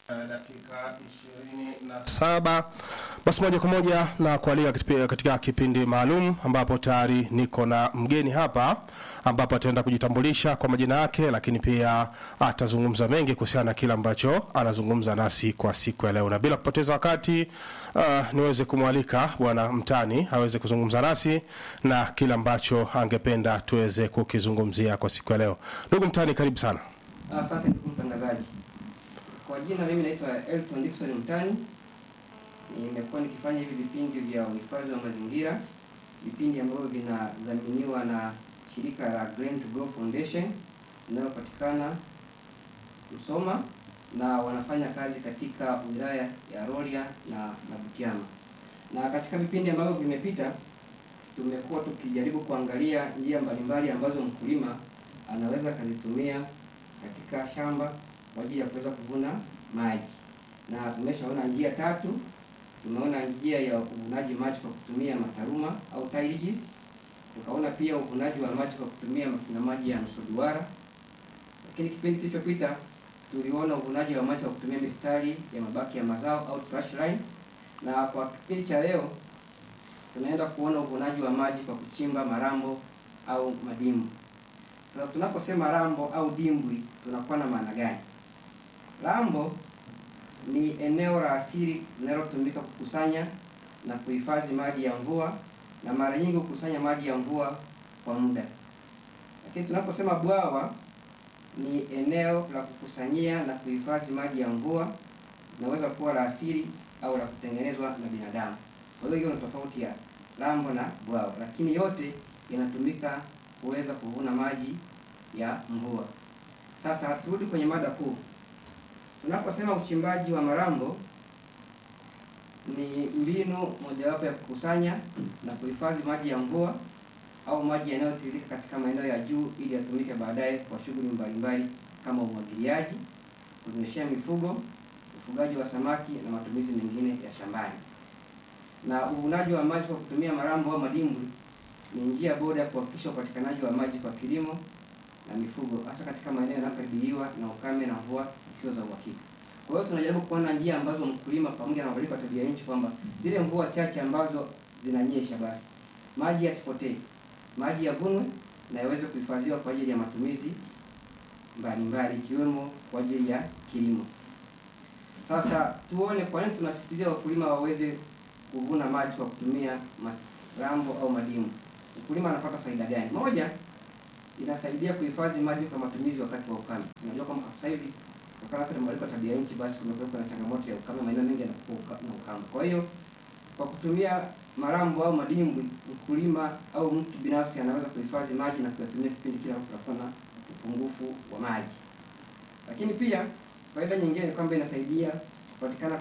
dakika 27. Basi moja kwa moja na kualika katika kipindi maalum ambapo tayari niko na mgeni hapa ambapo ataenda kujitambulisha kwa majina yake, lakini pia atazungumza mengi kuhusiana na kile ambacho anazungumza nasi kwa siku ya leo. Na bila kupoteza wakati niweze kumwalika Bwana Mtani aweze kuzungumza nasi na kile ambacho angependa tuweze kukizungumzia kwa siku ya leo. Ndugu Mtani, karibu sana. Asante ndugu mtangazaji. Kwa jina mimi naitwa Elton Dickson Mtani. Nimekuwa nikifanya hivi vipindi vya uhifadhi wa mazingira, vipindi ambavyo vinadhaminiwa na shirika la Green to Grow Foundation linalopatikana Musoma, na wanafanya kazi katika wilaya ya Rorya na Butiama. Na katika vipindi ambavyo vimepita tumekuwa tukijaribu kuangalia njia mbalimbali ambazo mkulima anaweza kuzitumia katika shamba kwa ajili ya kuweza kuvuna maji. Na tumeshaona njia tatu. Tumeona njia ya uvunaji maji kwa kutumia mataruma au tiles. Tukaona pia uvunaji wa maji kwa kutumia maji ya nusu duara. Lakini kipindi kilichopita tuliona uvunaji wa maji kwa kutumia mistari ya mabaki ya mazao au trash line. Na kwa kipindi cha leo tunaenda kuona uvunaji wa maji kwa kuchimba marambo au madimbwi. Sasa tunaposema rambo au dimbwi tunakuwa na maana gani? Rambo ni eneo la asili linalotumika kukusanya na kuhifadhi maji ya mvua, na mara nyingi kukusanya maji ya mvua kwa muda. Lakini tunaposema bwawa ni eneo la kukusanyia na kuhifadhi maji ya mvua, linaweza kuwa la asili au la kutengenezwa na binadamu. Kwa hiyo hiyo ni tofauti ya rambo na bwawa, lakini yote inatumika kuweza kuvuna maji ya mvua. Sasa turudi kwenye mada kuu. Tunaposema uchimbaji wa marambo ni mbinu mojawapo ya kukusanya na kuhifadhi maji ya mvua au maji yanayotiririka katika maeneo ya juu ili yatumike baadaye kwa shughuli mbalimbali kama umwagiliaji, kunyweshea mifugo, ufugaji wa samaki na matumizi mengine ya shambani. Na uvunaji wa maji kwa kutumia marambo au madimbwi ni njia bora ya kuhakikisha upatikanaji wa maji kwa kilimo na mifugo, hasa katika maeneo yanayokabiliwa na ukame na mvua zisizo za uhakika. Kwa hiyo tunajaribu kuona njia ambazo mkulima pamoja na mabadiliko ya tabia nchi kwamba zile mvua chache ambazo zinanyesha basi maji yasipotee, maji yavunwe na yaweze kuhifadhiwa kwa ajili ya matumizi mbalimbali ikiwemo kwa ajili ya kilimo. Sasa tuone kwa nini tunasisitiza wakulima waweze kuvuna maji kwa kutumia marambo au madimbwi. Mkulima anapata faida gani? Moja, inasaidia kuhifadhi maji kwa matumizi wakati wa ukame. Unajua kama sasa hivi wakati wa mabadiliko ya tabia nchi basi kumekuwa na changamoto ya ukame, maeneo mengi yanakuwa na ukame. Kwa hiyo kwa kutumia marambo au madimbwi, mkulima au mtu binafsi anaweza kuhifadhi maji na kuyatumia kipindi kile kunakuwa na upungufu wa maji. Lakini pia faida nyingine ni kwamba inasaidia kupatikana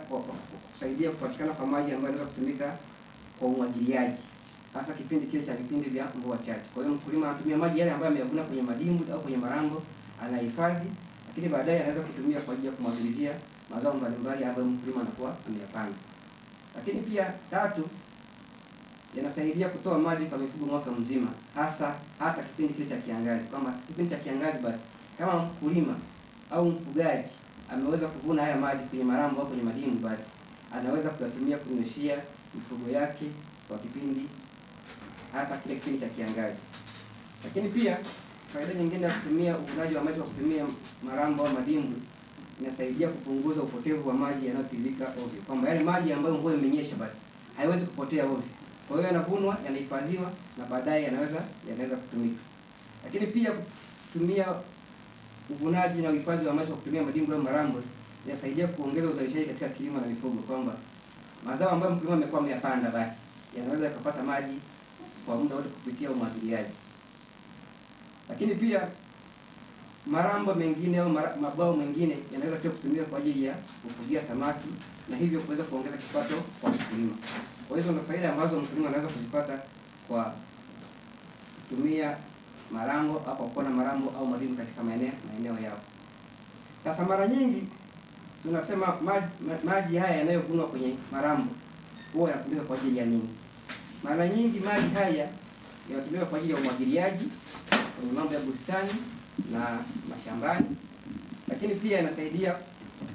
kwa maji ambayo yanaweza kutumika kwa umwagiliaji, hasa kipindi kile cha vipindi vya mvua chache. Kwa hiyo mkulima anatumia maji yale ambayo ameyavuna kwenye madimbwi au kwenye marambo, anahifadhi, lakini baadaye anaweza kutumia kwa ajili ya kumwagilizia mazao mbalimbali ambayo mkulima anakuwa ameyapanda. Lakini pia tatu, yanasaidia kutoa maji kwa mifugo mwaka mzima, hata kipindi kile cha kiangazi. Kwamba kipindi cha kiangazi basi kama mkulima au mfugaji ameweza kuvuna haya maji kwenye marambo au kwenye madimbwi, basi anaweza kuyatumia kunyweshia mifugo yake kwa kipindi hata kile kipindi cha kiangazi. Lakini pia faida nyingine ya kutumia uvunaji wa maji kwa kutumia marambo au madimbwi inasaidia kupunguza upotevu wa maji yanayotiririka ovyo. Kwamba yale maji ambayo mvua imenyesha basi haiwezi kupotea ovyo. Kwa hiyo yanavunwa, yanahifadhiwa na baadaye yanaweza kutumika. Lakini pia kutumia uvunaji na uhifadhi wa maji kwa kutumia madimbwi au marambo inasaidia kuongeza uzalishaji katika kilimo na mifugo, kwamba mazao ambayo mkulima amekuwa ameyapanda basi yanaweza kupata maji kwa muda wote kupitia umwagiliaji. Lakini pia marambo mengine au mabao mengine yanaweza pia kutumika kwa ajili ya kufugia samaki na hivyo kuweza kuongeza kipato kwa mkulima. Kwa hizo ndio faida ambazo mkulima anaweza kuzipata kwa kutumia marambo au kwa kuwa na marambo au madimbwi katika maeneo yao. Sasa mara nyingi tunasema maji haya yanayovunwa kwenye marambo huwa yanatumika kwa ajili ya nini? Mara nyingi maji haya yanatumika kwa ajili ya umwagiliaji kwenye mambo ya bustani na mashambani, lakini pia yanasaidia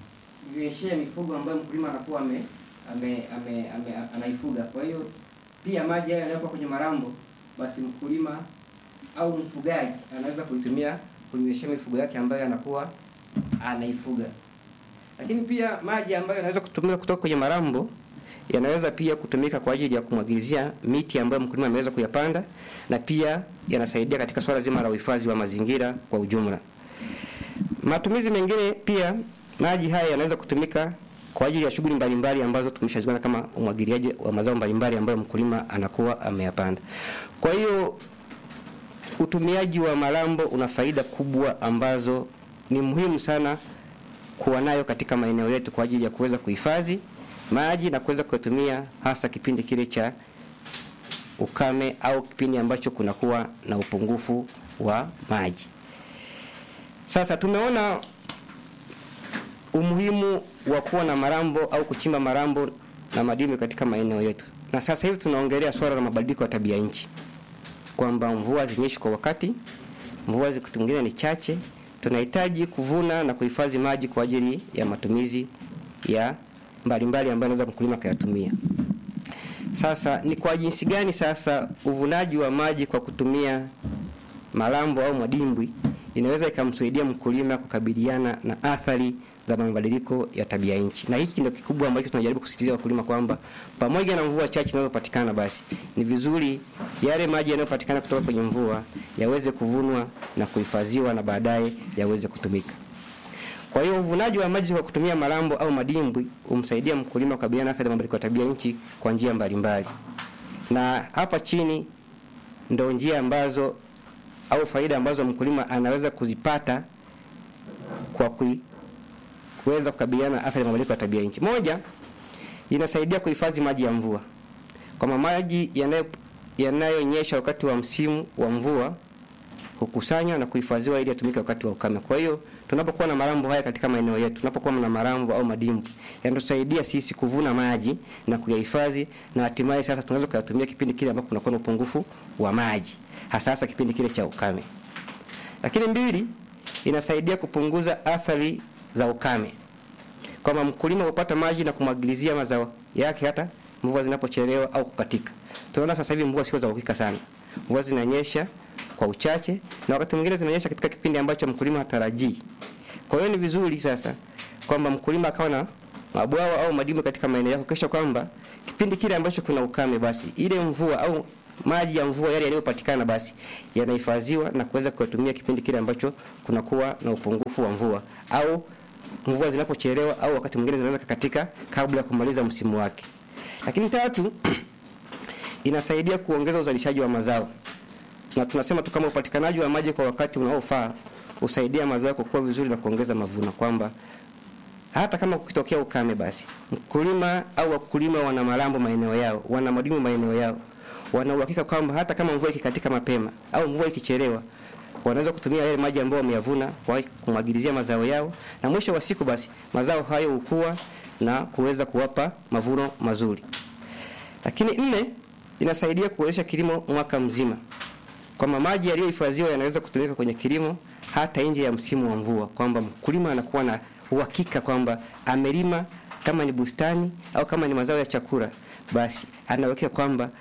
kunyweshea mifugo ambayo mkulima anakuwa anaifuga. Kwa hiyo pia maji haya yanayokuwa kwenye marambo, basi mkulima au mfugaji anaweza kuitumia kunyweshea mifugo yake ambayo anakuwa anaifuga. Lakini pia maji ambayo yanaweza kutumika kutoka kwenye marambo yanaweza pia kutumika kwa ajili ya kumwagilizia miti ambayo mkulima ameweza kuyapanda, na pia yanasaidia katika swala zima la uhifadhi wa mazingira kwa ujumla. Matumizi mengine pia, maji haya yanaweza kutumika kwa ajili ya shughuli mbalimbali ambazo tumeshaziona kama umwagiliaji wa mazao mbalimbali ambayo mkulima anakuwa ameyapanda. Kwa hiyo utumiaji wa marambo una faida kubwa ambazo ni muhimu sana kuwa nayo katika maeneo yetu kwa ajili ya kuweza kuhifadhi maji na kuweza kutumia hasa kipindi kile cha ukame au kipindi ambacho kunakuwa na upungufu wa maji. Sasa tumeona umuhimu wa kuwa na marambo au kuchimba marambo na madimbwi katika maeneo yetu. Na sasa hivi tunaongelea swala la mabadiliko ya tabia nchi, kwamba mvua zinyeshi kwa wakati, mvua zingine ni chache. Tunahitaji kuvuna na kuhifadhi maji kwa ajili ya matumizi ya mbalimbali ambayo anaweza mkulima kuyatumia. Sasa ni kwa jinsi gani sasa uvunaji wa maji kwa kutumia marambo au madimbwi inaweza ikamsaidia mkulima kukabiliana na athari za mabadiliko ya tabia nchi. Na hiki ndio kikubwa ambacho tunajaribu kusisitiza wakulima, kwamba pamoja na mvua chache zinazopatikana, basi ni vizuri yale maji yanayopatikana kutoka kwenye mvua yaweze kuvunwa na kuhifadhiwa na baadaye yaweze kutumika. Kwa hiyo uvunaji wa maji kwa kutumia marambo au madimbwi umsaidia mkulima kukabiliana na athari za mabadiliko ya tabia nchi kwa njia mbalimbali. Na hapa chini ndio njia ambazo au faida ambazo mkulima anaweza kuzipata kwa kuweza kukabiliana na athari za mabadiliko ya tabia nchi. Moja, inasaidia kuhifadhi maji ya mvua. Kama maji yanayonyesha wakati wa msimu wa mvua hukusanywa na kuhifadhiwa ili yatumike wakati wa ukame. Kwa hiyo tunapokuwa na marambo haya katika maeneo yetu, tunapokuwa na marambo au madimbwi, yanatusaidia sisi kuvuna maji na kuyahifadhi, na hatimaye sasa tunaweza kuyatumia kipindi kile ambapo kunakuwa na upungufu wa maji, hasa kipindi kile cha ukame. Lakini mbili, inasaidia kupunguza athari za ukame. Kama mkulima hupata maji na kumwagilizia mazao yake hata mvua zinapochelewa au kukatika. Tunaona sasa hivi mvua sio za uhakika sana. Mvua zinanyesha kwa uchache, na wakati mwingine zinanyesha katika kipindi ambacho mkulima hatarajii. Kwa hiyo ni vizuri sasa kwamba mkulima akawa na mabwawa au madimbwi katika maeneo yake, kisha kwamba kipindi kile ambacho kuna ukame, basi ile mvua au maji ya mvua yale yanayopatikana basi yanahifadhiwa na kuweza kutumia kipindi kile ambacho kunakuwa na upungufu wa mvua, au mvua zinapochelewa, au wakati mwingine zinaweza kukatika kabla ya kumaliza msimu wake. Lakini tatu, inasaidia kuongeza uzalishaji wa mazao. Na tunasema tu kama upatikanaji wa maji kwa wakati unaofaa usaidia mazao kukua vizuri na kuongeza mavuno, kwamba hata kama kukitokea ukame, basi mkulima au wakulima wana marambo maeneo yao, wana madimbwi maeneo yao, wana uhakika kwamba hata kama mvua ikikatika mapema au mvua ikichelewa, wanaweza kutumia yale maji ambayo wameyavuna kwa kumwagilizia mazao yao, na mwisho wa siku basi mazao hayo hukua na kuweza kuwapa mavuno mazuri. Lakini nne, inasaidia kuwezesha kilimo mwaka mzima. Kwamba maji yaliyohifadhiwa yanaweza kutumika kwenye kilimo hata nje ya msimu wa mvua, kwamba mkulima anakuwa na uhakika kwamba amelima, kama ni bustani au kama ni mazao ya chakula, basi anaweka kwamba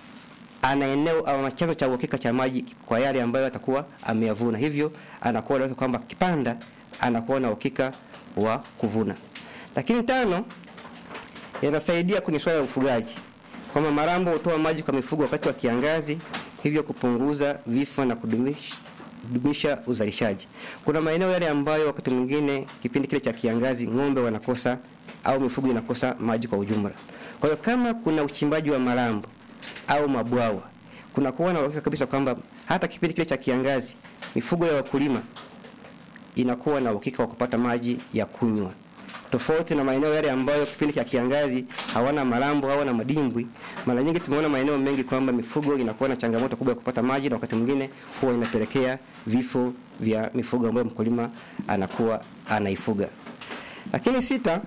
ana eneo au chanzo cha uhakika cha maji kwa yale ambayo atakuwa ameyavuna. Hivyo anakuwa na kwamba kipanda anakuwa na uhakika wa kuvuna. Lakini tano, yanasaidia kwenye swala la ufugaji. Kwamba marambo hutoa maji kwa mifugo wakati wa kiangazi, hivyo kupunguza vifo na kudumisha uzalishaji. Kuna maeneo yale ambayo wakati mwingine kipindi kile cha kiangazi ng'ombe wanakosa au mifugo inakosa maji kwa ujumla. Kwa hiyo kama kuna uchimbaji wa marambo au mabwawa, kuna kuwa na uhakika kabisa kwamba hata kipindi kile cha kiangazi mifugo ya wakulima inakuwa na uhakika wa kupata maji ya kunywa. Tofauti na maeneo yale ambayo kipindi cha kiangazi hawana marambo, hawana madimbwi, mara nyingi tumeona maeneo mengi kwamba mifugo inakuwa na changamoto kubwa ya kupata maji, na wakati mwingine huwa inapelekea vifo vya mifugo ambayo mkulima anakuwa anaifuga. Lakini sita,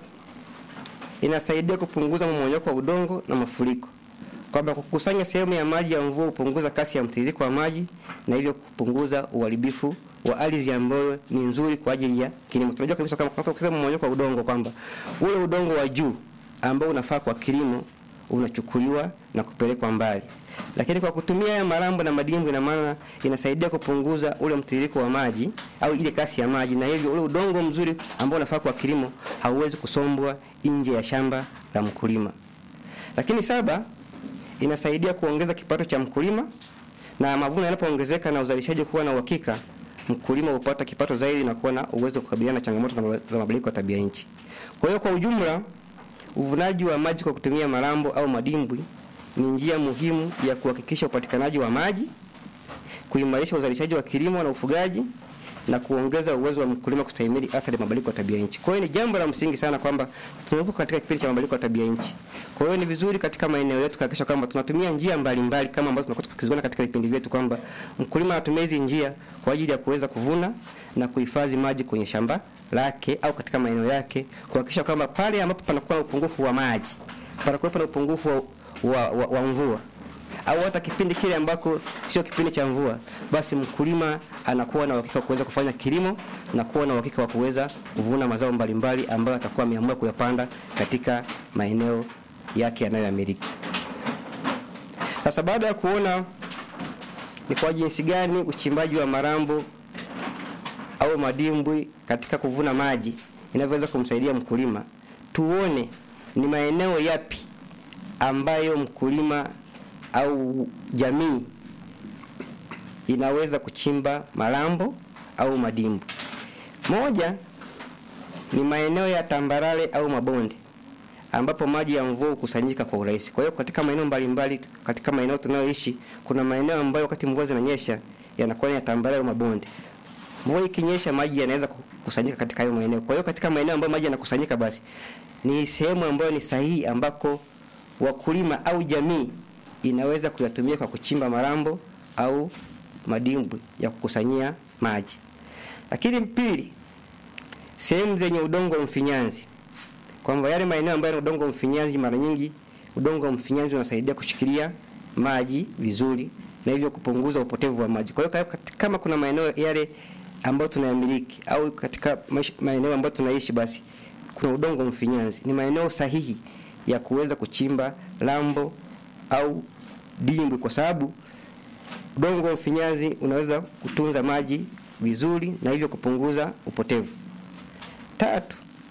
inasaidia kupunguza mmomonyoko wa udongo na mafuriko. Kwamba kukusanya sehemu ya maji ya mvua hupunguza kasi ya mtiririko wa maji na hivyo kupunguza uharibifu wa ardhi ambayo ni nzuri kwa ajili ya kilimo. Tunajua kabisa kama mmonyoko wa udongo kwamba ule udongo wa juu ambao unafaa kwa kilimo unachukuliwa na kupelekwa mbali. Lakini kwa kutumia haya marambo na madimbwi, ina maana inasaidia kupunguza ule mtiririko wa maji au ile kasi ya maji, na hivyo ule udongo mzuri ambao unafaa kwa kilimo hauwezi kusombwa nje ya shamba la mkulima. Lakini 7, inasaidia kuongeza kipato cha mkulima, na mavuno yanapoongezeka na uzalishaji kuwa na uhakika, mkulima hupata kipato zaidi na kuwa na uwezo wa kukabiliana na changamoto za mabadiliko ya tabia nchi. Kwa hiyo kwa ujumla, uvunaji wa maji kwa kutumia marambo au madimbwi ni njia muhimu ya kuhakikisha upatikanaji wa maji, kuimarisha uzalishaji wa kilimo na ufugaji, na kuongeza uwezo wa mkulima kustahimili athari ya mabadiliko ya tabia nchi. Kwa hiyo ni jambo la msingi sana kwamba tunapokuwa katika kipindi cha mabadiliko ya tabia nchi. Kwa hiyo ni vizuri katika maeneo yetu kuhakikisha kwamba tunatumia njia mbalimbali kama ambazo tunakuwa tukiziona katika vipindi vyetu, kwamba mkulima anatumia hizi njia kwa ajili ya kuweza kuvuna na kuhifadhi maji kwenye shamba lake au katika maeneo yake, kuhakikisha kwamba pale ambapo panakuwa na upungufu wa maji, panakuwa na upungufu wa mvua, au hata kipindi kile ambako sio kipindi cha mvua, basi mkulima anakuwa na uhakika wa kuweza kufanya kilimo na kuwa na uhakika wa kuweza kuvuna mazao mbalimbali ambayo atakuwa ameamua kuyapanda katika maeneo yake yanayoyamiliki. Sasa baada ya kuona ni kwa jinsi gani uchimbaji wa marambo au madimbwi katika kuvuna maji inavyoweza kumsaidia mkulima, tuone ni maeneo yapi ambayo mkulima au jamii inaweza kuchimba marambo au madimbwi. Moja ni maeneo ya tambarare au mabonde ambapo maji ya mvua hukusanyika kwa urahisi. Kwa hiyo katika maeneo mbalimbali katika maeneo tunayoishi, kuna maeneo ambayo wakati mvua zinanyesha yanakuwa ya tambarare au mabonde. Mvua ikinyesha maji yanaweza kukusanyika katika hayo maeneo. Kwa hiyo katika maeneo ambayo maji yanakusanyika, basi ni sehemu ambayo ni sahihi ambako wakulima au jamii inaweza kuyatumia kwa kuchimba marambo au madimbwi ya kukusanyia maji. Lakini pili, sehemu zenye udongo mfinyanzi, kwamba yale maeneo ambayo yana udongo mfinyanzi, mara nyingi udongo mfinyanzi unasaidia kushikilia maji vizuri na hivyo kupunguza upotevu wa maji. Kwa hiyo kama kuna maeneo yale ambayo tunayamiliki au katika maeneo ambayo tunaishi, basi kuna udongo mfinyanzi, ni maeneo sahihi ya kuweza kuchimba rambo au dimbwi, kwa sababu udongo mfinyanzi unaweza kutunza maji vizuri na hivyo kupunguza upotevu. 3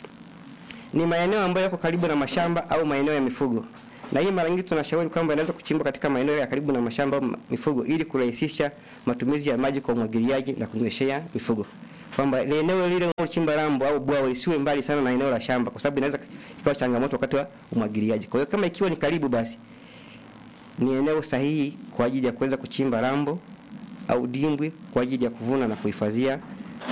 ni maeneo ambayo yako karibu na mashamba au maeneo ya mifugo. Na hii mara nyingi tunashauri kwamba inaweza kuchimba katika maeneo ya karibu na mashamba au mifugo ili kurahisisha matumizi ya maji kwa umwagiliaji na kunyweshea mifugo. Kwamba eneo lile unalochimba rambo au bwawa isiwe mbali sana na eneo la shamba, kwa sababu inaweza ikawa changamoto wakati wa umwagiliaji. Kwa hiyo kama ikiwa ni karibu, basi ni eneo sahihi kwa ajili ya kuweza kuchimba rambo au dimbwi kwa ajili ya kuvuna na kuhifadhia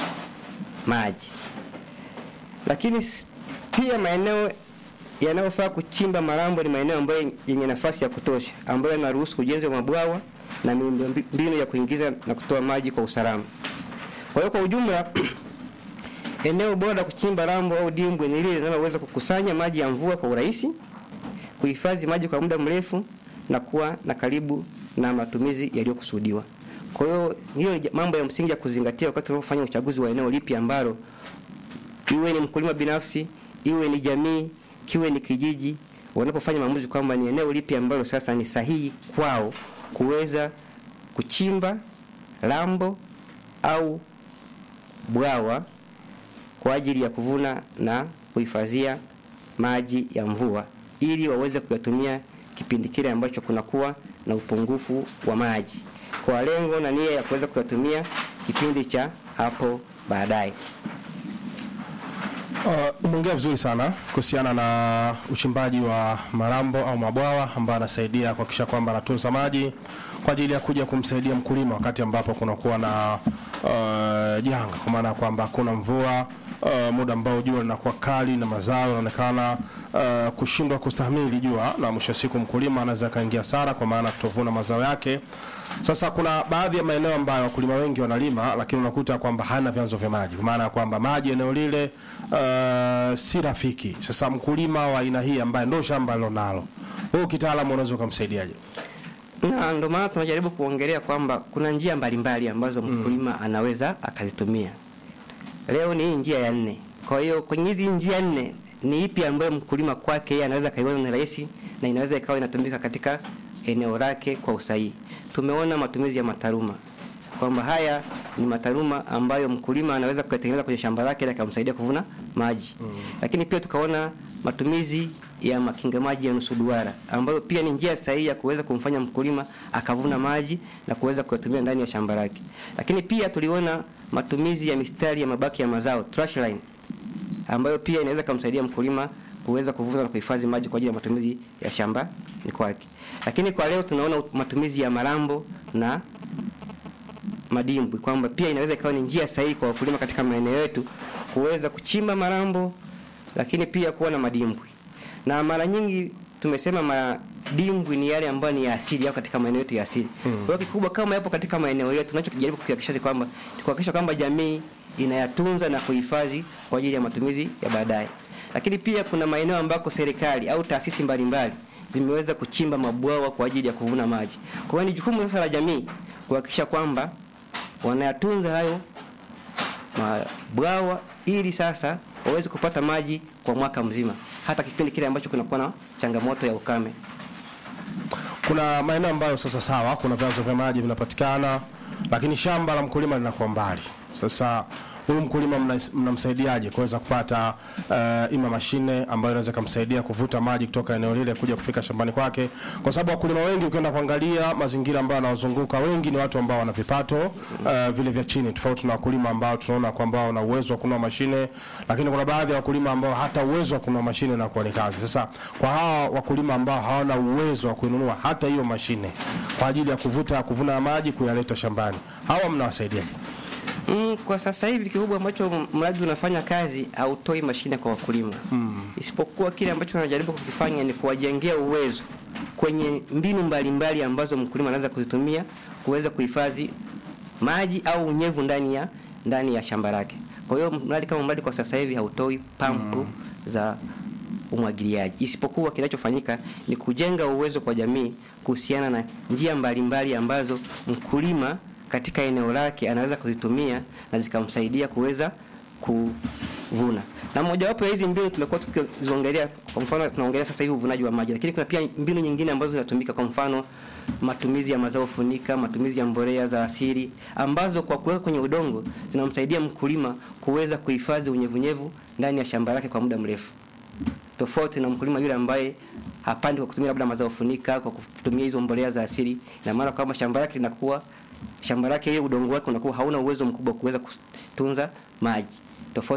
maji. Lakini pia maeneo yanayofaa kuchimba marambo ni maeneo ambayo yenye nafasi ya kutosha, ambayo yanaruhusu ujenzi wa mabwawa na miundombinu ya kuingiza na kutoa maji kwa usalama. Kwa hiyo kwa ujumla, eneo bora kuchimba rambo au dimbwi ni lile linaloweza kukusanya maji ya mvua kwa urahisi, kuhifadhi maji kwa muda mrefu na kuwa na karibu na matumizi yaliyokusudiwa. Kwa hiyo hiyo ni mambo ya msingi ya kuzingatia wakati unapofanya uchaguzi wa eneo lipi ambalo, iwe ni mkulima binafsi, iwe ni jamii, kiwe ni kijiji, wanapofanya maamuzi kwamba ni eneo lipi ambalo sasa ni sahihi kwao kuweza kuchimba rambo au bwawa kwa ajili ya kuvuna na kuhifadhia maji ya mvua, ili waweze kuyatumia kipindi kile ambacho kunakuwa na upungufu wa maji, kwa lengo na nia ya kuweza kuyatumia kipindi cha hapo baadaye. Umeongea vizuri sana kuhusiana na uchimbaji wa marambo au mabwawa ambayo anasaidia kuhakikisha kwamba anatunza maji kwa ajili ya kuja kumsaidia mkulima wakati ambapo kunakuwa na janga, kwa maana kwamba kuna mvua, muda ambao jua linakuwa kali na mazao yanaonekana kushindwa kustahimili jua, na mwisho siku mkulima anaweza kaingia hasara kwa maana kutovuna mazao yake. Sasa kuna baadhi ya maeneo ambayo wakulima wengi wanalima, lakini unakuta kwamba hana vyanzo vya maji, kwa maana kwamba maji eneo lile si rafiki. Sasa mkulima wa aina hii ambaye ndio shamba alilonalo, wewe kitaalamu unaweza kumsaidiaje? Na ndio maana tunajaribu kuongelea kwamba kuna njia mbalimbali ambazo mkulima anaweza akazitumia. Leo ni njia ya 4. Kwa hiyo kwenye hizi njia 4 ni ipi ambayo mkulima kwake yeye anaweza kaiona ni rahisi na inaweza ikawa inatumika katika eneo lake kwa usahihi. Tumeona matumizi ya mataruma, kwamba haya ni mataruma ambayo mkulima anaweza kuyatengeneza kwenye shamba lake na kumsaidia kuvuna maji. Lakini pia tukaona matumizi ya makinga maji ya nusu duara, ambayo pia ni njia sahihi ya kuweza kumfanya mkulima akavuna maji na kuweza kuyatumia ndani ya shamba lake. Lakini pia tuliona matumizi ya mistari ya mabaki ya mazao, trash line, ambayo pia inaweza kumsaidia mkulima kuweza kuvuna na kuhifadhi maji kwa ajili ya matumizi ya shamba ni kwake. Lakini kwa leo tunaona matumizi ya marambo na madimbwi, kwamba pia inaweza ikawa ni njia sahihi kwa wakulima katika maeneo yetu kuweza kuchimba marambo, lakini pia kuwa na madimbwi. Na mara nyingi tumesema madimbwi ni yale ambayo ni ya asili au katika maeneo yetu ya asili. Kwa hiyo kikubwa kama yapo katika maeneo yetu, tunachojaribu kuhakikisha kwamba jamii inayatunza na kuhifadhi kwa ajili ya matumizi ya baadaye. Lakini pia kuna maeneo ambako serikali au taasisi mbalimbali zimeweza kuchimba mabwawa kwa ajili ya kuvuna maji. Kwa hiyo ni jukumu sasa la jamii kuhakikisha kwamba wanayatunza hayo mabwawa ili sasa waweze kupata maji kwa mwaka mzima, hata kipindi kile ambacho kunakuwa na changamoto ya ukame. Kuna maeneo ambayo sasa sawa, kuna vyanzo vya maji vinapatikana, lakini shamba la mkulima linakuwa mbali. Sasa huyu mkulima mnamsaidiaje kuweza kupata ima mashine ambayo inaweza kumsaidia kuvuta maji kutoka eneo lile kuja kufika shambani kwake? Kwa sababu wakulima wengi ukienda kuangalia mazingira ambayo yanawazunguka, wengi ni watu ambao wana vipato vile vya chini, tofauti na wakulima ambao tunaona kwamba wana uwezo wa kununua mashine, lakini kuna baadhi ya wakulima ambao hata uwezo wa kununua mashine na kwa ni kazi. Sasa kwa hawa wakulima ambao hawana uwezo wa kununua hata hiyo mashine kwa ajili ya kuvuna maji kuyaleta shambani, hawa mnawasaidiaje? Kwa sasa hivi kikubwa ambacho mradi unafanya kazi hautoi mashine kwa wakulima. Isipokuwa kile ambacho wanajaribu kukifanya ni kuwajengea uwezo kwenye mbinu mbalimbali ambazo mkulima anaweza kuzitumia kuweza kuhifadhi maji au unyevu ndani ya shamba lake. Kwa hiyo mradi kwa sasa hivi hautoi pampu za umwagiliaji. Isipokuwa kinachofanyika ni kujenga uwezo kwa jamii kuhusiana na njia mbalimbali ambazo mkulima katika eneo lake anaweza kuzitumia na zikamsaidia kuweza kuvuna. Na mojawapo ya hizi mbinu tumekuwa tukiziongelea, kwa mfano tunaongelea sasa hivi uvunaji wa maji, lakini kuna pia mbinu nyingine ambazo zinatumika, kwa mfano matumizi ya mazao funika, matumizi ya mbolea za asili ambazo kwa kuweka kwenye udongo zinamsaidia mkulima kuweza kuhifadhi unyevunyevu ndani ya shamba lake kwa muda mrefu. Tofauti na mkulima yule ambaye hapandi kwa kutumia labda mazao funika, kwa kutumia hizo mbolea za asili, na maana kama shamba lake ile udongo wake unakuwa hauna uwezo mkubwa kuweza kutunza maji. Tofauti